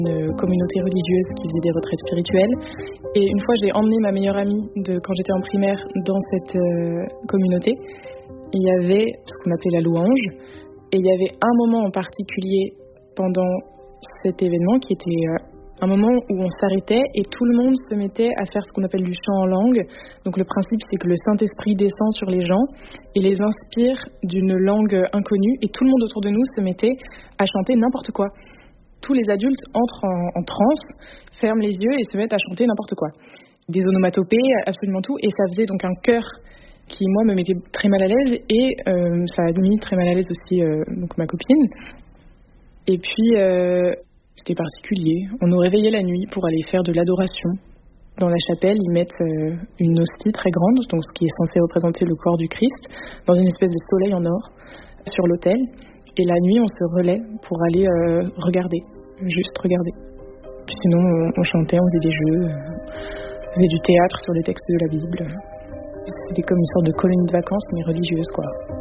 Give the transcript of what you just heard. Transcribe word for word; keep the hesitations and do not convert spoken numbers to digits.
Une communauté religieuse qui faisait des retraites spirituelles. Et une fois, j'ai emmené ma meilleure amie de quand j'étais en primaire dans cette euh, communauté. Il y avait ce qu'on appelait la louange. Et il y avait un moment en particulier pendant cet événement qui était euh, un moment où on s'arrêtait et tout le monde se mettait à faire ce qu'on appelle du chant en langue. Donc le principe, c'est que le Saint-Esprit descend sur les gens et les inspire d'une langue inconnue. Et tout le monde autour de nous se mettait à chanter n'importe quoi. Tous les adultes entrent en, en transe, ferment les yeux et se mettent à chanter n'importe quoi. Des onomatopées, absolument tout. Et ça faisait donc un chœur qui, moi, me mettait très mal à l'aise. Et euh, ça a mis très mal à l'aise aussi euh, donc ma copine. Et puis, euh, c'était particulier. On nous réveillait la nuit pour aller faire de l'adoration. Dans la chapelle, ils mettent euh, une hostie très grande, donc ce qui est censé représenter le corps du Christ, dans une espèce de soleil en or sur l'autel. Et la nuit, on se relaie pour aller euh, regarder, juste regarder. Puis sinon, on, on chantait, on faisait des jeux, euh, on faisait du théâtre sur les textes de la Bible. C'était comme une sorte de colonie de vacances, mais religieuse, quoi.